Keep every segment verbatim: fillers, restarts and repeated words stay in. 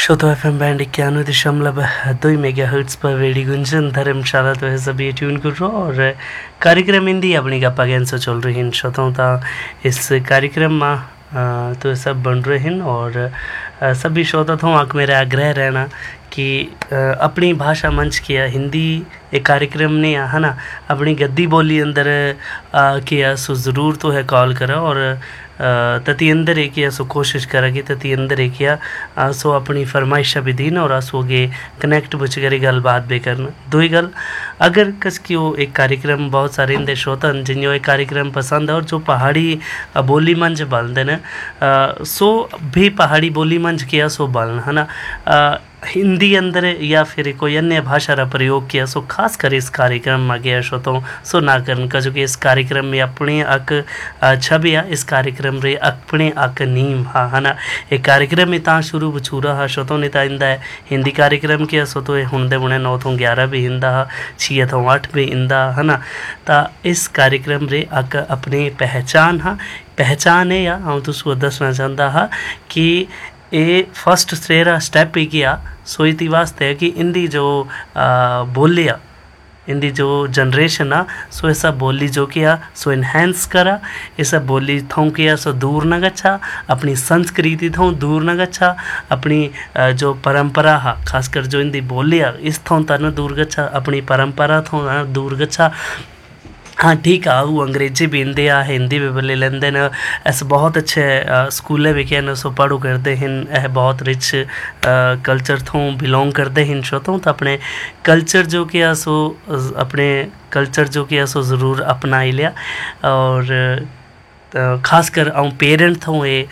श्रोतो F M band इक्यानवे दशमलव दो मेगा हर्ट्स पर वेडी गुंजन धर्मशाला तो है सभी ट्यून कर रहा और कार्यक्रम हिंदी अपनी गप्पा गैन से चल रही हैं श्रोताओं ता इस कार्यक्रम में तो सब बन रहे हैं और सभी श्रोता तो आँख मेरा आग्रह रहना कि अपनी भाषा मंच किया हिंदी एक कार्यक्रम ने है ना अपनी गद्दी बोली अंदर किया सो ज़रूर तो है कॉल करा और तती अंदर एक किया सो कोशिश करेगी तती अंदर एक किया सो अपनी फरमाइशा भी दीन और आसोगे कनेक्ट बुझ करी गल बात भी करना दो ही गल अगर कस की वो एक कार्यक्रम बहुत सारे इंदे श्रोता जिन्हों एक कार्यक्रम पसंद है और जो पहाड़ी बोली मंच बलते न सो भी पहाड़ी बोली मंच किया सो बलन है ना हिंदी अंदर या फिर कोई अन्य भाषा का प्रयोग किया सो खास कर इस कार्यक्रम में गया श्रोताओं सो ना करन का जो कि इस कार्यक्रम में अपने अक छवि इस कार्यक्रम रे अपने अक नीम हा है ना एक कार्यक्रम में ता शुरू बछूरा हा श्रोताओं ने ता इंदा हिंदी कार्यक्रम किया सो तो हुंदे बुने नौ तो ग्यारह भी इंदा हा छिया तो आठ भी इंदा है ना ता इस कार्यक्रम रे अक अपने पहचान हा पहचान है या हूँ तुसको दसना चाहता हा कि ये फर्स्ट तेरा स्टेप ही किया सो इति वास्ते कि इंदी जो बोलिया इंदी जो जनरेशन आ सो ऐसा बोली जो किया सो इन्हेंस करा ऐसा बोली थों किया सो दूर न गच्छा अपनी संस्कृति थों दूर न गच्छा अपनी जो परंपरा हा खासकर जो इंदी बोलिया इस थों तन दूर गच्छा अपनी परंपरा थों दूर गच्छा हाँ ठीक है वो अंग्रेजी भी हिंदी आ हिंदी भी बोले लेंदे न ऐसे बहुत अच्छे स्कूलें भी क्या सो पढ़ो करते हैं यह बहुत रिच कल्चर थों बिलोंग करते हैं श्रोतों तो अपने कल्चर जो किया सो अपने कल्चर जो किया सो ज़रूर अपना ही लिया और ख़ासकर आऊँ पेरेंट थों ये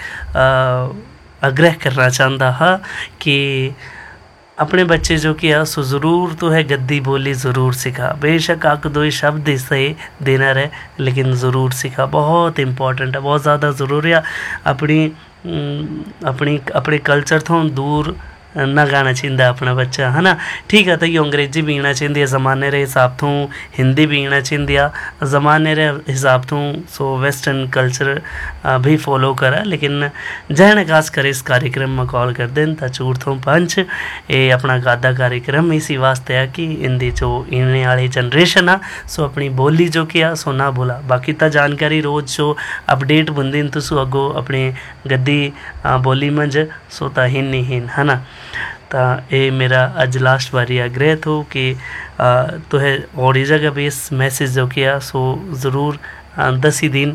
आग्रह करना चाहता हा कि अपने बच्चे जो किया सो ज़रूर तो है गद्दी बोली ज़रूर सीखा बेशक आक दो ही शब्द इससे देना रहे लेकिन ज़रूर सीखा बहुत इम्पोर्टेंट है बहुत ज़्यादा ज़रूरी है अपनी अपनी अपने कल्चर तो दूर ना गाना चाहिए अपना बच्चा है ना ठीक है तो ये अंग्रेजी भी आना चाहिए ज़माने रे हिसाब तो हिंदी भी आना चाहिए ज़माने रे हिसाब तो सो वेस्टर्न कल्चर भी फॉलो करा लेकिन जहन खास कर इस कार्यक्रम में कॉल कर दें तो चूर तो पंच ये अपना गादा कार्यक्रम इसी वास्ते है कि इंदी जो इन्हें वाली जनरेशन आ सो अपनी बोली जो किया सो ना भूला बाकी तो जानकारी रोज़ जो अपडेट बंदी तुसु अगो अपनी गद्दी बोली मंज सो ता हिन ही हिन है ना ता ये मेरा अज लास्ट बारी आग्रह तो कि तो है और इस जगह भी इस मैसेज जो किया सो ज़रूर दस ही दिन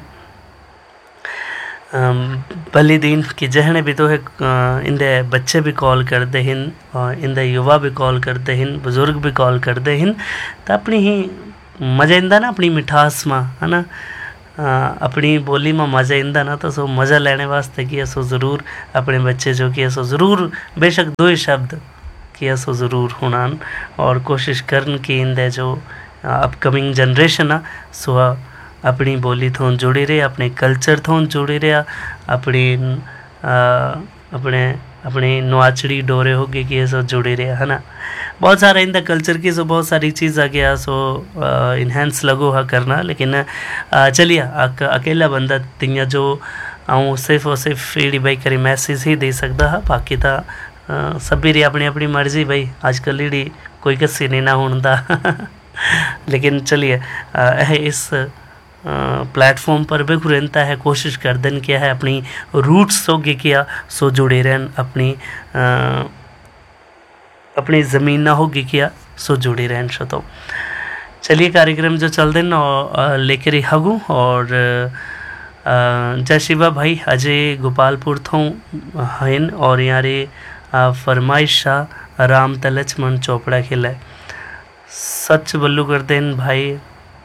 पहले दिन कि जहने भी तो है इंदे बच्चे भी कॉल करते हैं इंदे युवा भी कॉल करते हैं बुज़ुर्ग भी कॉल करते हैं तो अपनी ही मज़ा इंदा ना अपनी मिठास में है ना अपनी बोली में मज़ा इंदा ना तो सो मज़ा लेने वास्ते किया सो ज़रूर अपने बच्चे जो किया सो ज़रूर बेशक दो ही शब्द किया सो ज़रूर होना और कोशिश करन कि इंदे जो अपकमिंग जनरेशन आ सो अपनी बोली थों जुड़ी रहे अपने कल्चर थों जुड़ी रहे अपनी अपने अपनी नवाचड़ी डोरे होगी कि ये सब जुड़े रहे है ना बहुत सारा इंदा कल्चर की सो बहुत सारी चीज़ आ गया सो इन्हेंस लगो है करना लेकिन चलिए अकेला बंदा तिया जो आऊँ सिर्फ और सिर्फ एडी भाई करी मैसेज ही दे सकता है बाकी तो सभी री अपनी अपनी मर्जी भाई आजकल एडी कोई कसी नहीं ना होता लेकिन चलिए इस प्लेटफॉर्म पर भी रहता है कोशिश कर दें क्या है अपनी रूट्स सो गे किया सो जुड़े रहन अपनी आ, अपनी ज़मीन ना होगी किया सो जुड़े रहन सो तो चलिए कार्यक्रम जो चल दें लेकर ही हगू और जय शिवा भाई अजय गोपालपुर थों हैं और यारे फरमाइश शाह राम तलचमन चोपड़ा खिलाए सच बल्लू कर दें भाई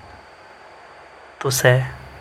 तो से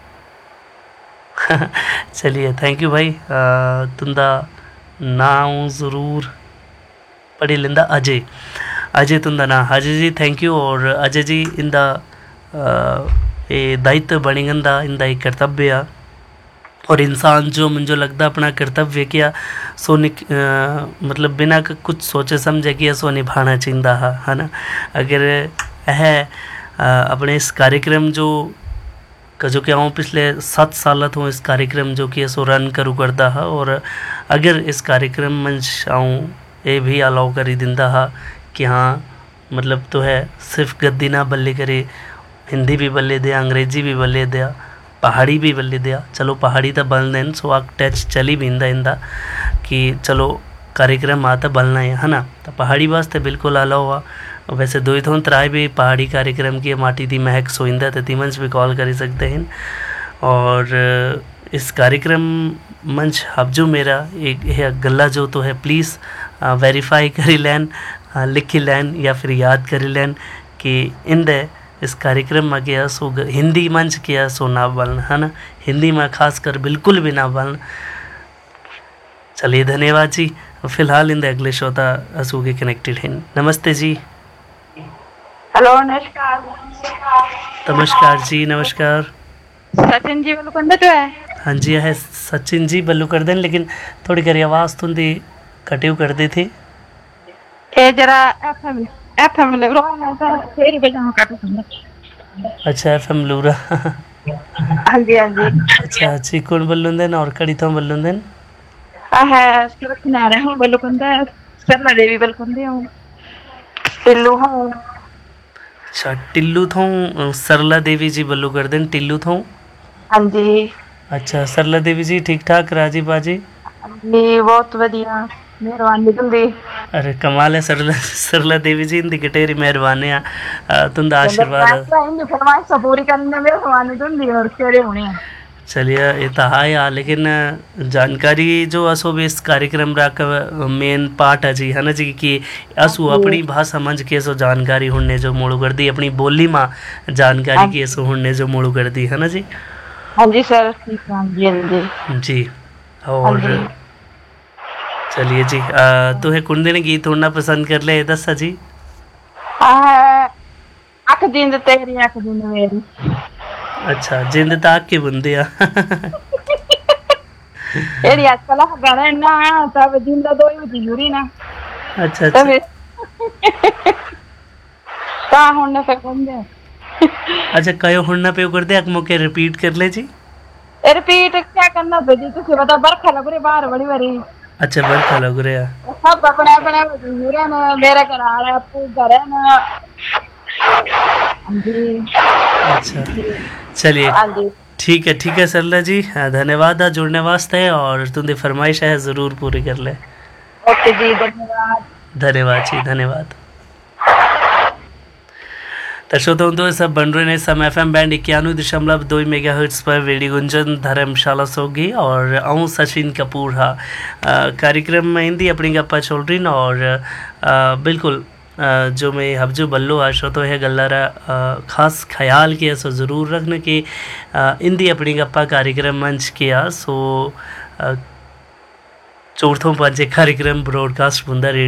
चलिए थैंक यू भाई तुंदा नाम ज़रूर पढ़ी लेंदा अजय अजय तुंदा ना अजय जी थैंक यू और अजय जी इंदा ये दायित्व बनी गंदा इंदा एक कर्तव्य और इंसान जो मुझे लगता अपना कर्तव्य किया सो निक आ, मतलब बिना कुछ सोचे समझे किया सो निभाना चाहिए है ना अगर है अपने इस कार्यक्रम जो जो कि आऊँ पिछले सात साल तो इस कार्यक्रम जो कि सो रन करूँ करता है और अगर इस कार्यक्रम में आऊँ ये भी अलाउ करी दिंदा हा कि हाँ मतलब तो है सिर्फ गद्दी ना बल्ले करे, हिंदी भी बल्ले दिया, अंग्रेजी भी बल्ले दिया, पहाड़ी भी बल्ले दिया। चलो पहाड़ी तो बल देन सो आ टच चली भी इंदा इंदा कि चलो कार्यक्रम आता बलना है है ना। तो पहाड़ी वास्ते बिल्कुल अलाउ हुआ। वैसे दो थोन त्राए भी पहाड़ी कार्यक्रम की माटी दी महक सोइंदा तो तीमंच भी कॉल कर सकते हैं। और इस कार्यक्रम मंच हबजू मेरा एक है गल्ला जो तो है प्लीज़ वेरीफाई करी लैन, लिखी लैन या फिर याद करी लैन कि इंदे इस कार्यक्रम में गया सो हिंदी मंच किया सो ना बोलना है ना, हिंदी में खास कर बिल्कुल भी ना बोलना। चलिए धन्यवाद जी। फिलहाल इंदे अगले श्रोता असू के कनेक्टेड हैं। नमस्ते जी। हेलो नमस्कार। नमस्कार जी नमस्कार। सचिन जी बल्लू तो है। हाँ जी है सचिन जी बल्लू कर दें, लेकिन थोड़ी करी आवाज़ तुंदी कटिव कर दी थी। ए जरा एफएम एफएम ले रो है तेरी बजा काट दूंगा। अच्छा एफएम लूरा। हाँ जी हाँ जी। अच्छा अच्छी कौन बल्लू देन और कड़ी तो बल्लू देन आ है सुरत ना रहे हूँ बल्लू कंदा सरला देवी बल्लू कंदे हूँ टिल्लू हूँ। अच्छा टिल्लू थों सरला देवी जी बल्लू कर दें टिल्लू थों। हाँ जी। अच्छा सरला देवी जी ठीक ठाक राजी बाजी जी बहुत बढ़िया मेहरबानी तुंदी। अरे कमाल है सरला सरला देवी जी इंदी गटेरी मेहरबानी आ तुंदा आशीर्वाद इंदी फरमाइश पूरी करने मेहरबानी तुंदी और केड़े होने। चलिए ये तो है यार, लेकिन जानकारी जो असो भी इस कार्यक्रम रा मेन पार्ट है जी है ना जी कि असु अपनी भाषा मंझ के सो जानकारी होने जो मोड़ू कर दी, अपनी बोली माँ जानकारी के सो होने जो मोड़ू कर दी है ना जी। हाँ जी सर ठीक है जी जी जी। और चलिए जी तो है कुंडे ने गीत होना पसंद कर ले दसा जी। अख जिंद तेरी अख जिंद मेरी। अच्छा जिंद ताक के बंदे आ एड़ी आजकल गाना ना तब जिंदा दो ही जरूरी ना। अच्छा अच्छा ता होने पे बंदे। अच्छा कयो होना पे कर दे अक मौके रिपीट कर ले जी। रिपीट क्या करना तो जी तुझे बता बरखा लग रही बाहर बड़ी बड़ी। अच्छा बरखा लग रहा है सब अपने अपने जरूरी ना मेरा घर आ रहा है आपको घर है ना। अच्छा चलिए ठीक है ठीक है सरला जी धन्यवाद जुड़ने वास्ते और तुंदी फरमाइश है ज़रूर पूरी कर ले। ओके जी धन्यवाद धन्यवाद जी धन्यवाद। श्रोताओं तो सब बन रहे हैं सम एफ एम बैंड इक्यानवे दशमलव दो मेगा हर्ट्स पर रेडियो गुंजन धर्मशाला सोगी और अऊँ सचिन कपूर हा कार्यक्रम में हिंदी अपनी गप्पा चल रही और आ, बिल्कुल आ, जो मैं हबजू बल्लो आशो तो है गल्लारा ख़ास ख्याल किया सो ज़रूर रखना कि हिंदी अपनी गप्पा कार्यक्रम मंच किया सो चौथों पांचे कार्यक्रम ब्रॉडकास्ट होंदा